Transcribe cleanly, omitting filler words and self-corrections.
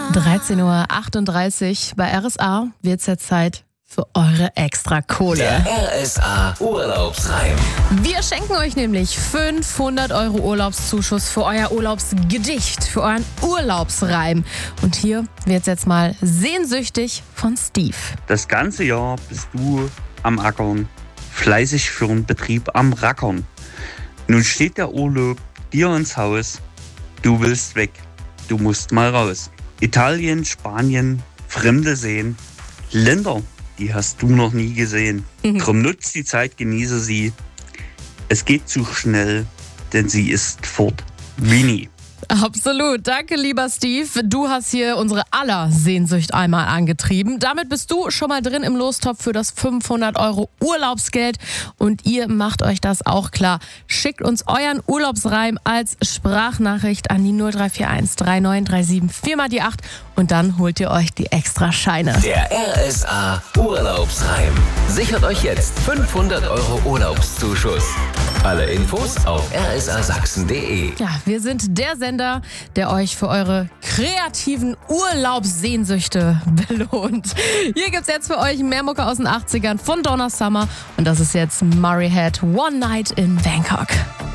13:38 Uhr. Bei RSA wird es jetzt Zeit für eure Extra-Kohle. Der RSA Urlaubsreim. Wir schenken euch nämlich 500 € Urlaubszuschuss für euer Urlaubsgedicht, für euren Urlaubsreim. Und hier wird's jetzt mal sehnsüchtig von Steve. Das ganze Jahr bist du am Ackern, fleißig für den Betrieb am Rackern. Nun steht der Urlaub dir ins Haus, du willst weg, du musst mal raus. Italien, Spanien, fremde Seen, Länder, die hast du noch nie gesehen. Drum nutzt die Zeit, genieße sie. Es geht zu schnell, denn sie ist fort wie nie. Absolut. Danke, lieber Steve. Du hast hier unsere aller Sehnsucht einmal angetrieben. Damit bist du schon mal drin im Lostopf für das 500 € Urlaubsgeld. Und ihr macht euch das auch klar. Schickt uns euren Urlaubsreim als Sprachnachricht an die 0341 3937 4x8 und dann holt ihr euch die extra Scheine. Der RSA Urlaubsreim. Sichert euch jetzt 500 € Urlaubszuschuss. Alle Infos auf rsasachsen.de. Ja, wir sind der Sender, der euch für eure kreativen Urlaubssehnsüchte belohnt. Hier gibt's jetzt für euch mehr Mucke aus den 80ern von Donna Summer. Und das ist jetzt Murray Head, One Night in Bangkok.